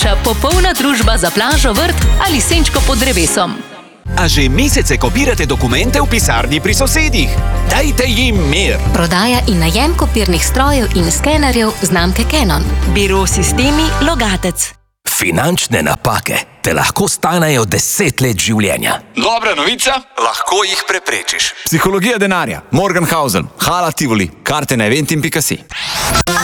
vaša popolna družba za plažo, vrt ali senčko pod drevesom. A že mesece kopirate dokumente v pisarni pri sosedih? Dajte jim mir! Prodaja in najem kopirnih strojev in skenerjev znamke Canon. Biro Sistemi Logatec. Finančne napake te lahko stanejo 10 let življenja. Dobra novica? Lahko jih preprečiš. Psihologija denarja, Morgenhausen, Hala Tivoli, karte na eventim.si.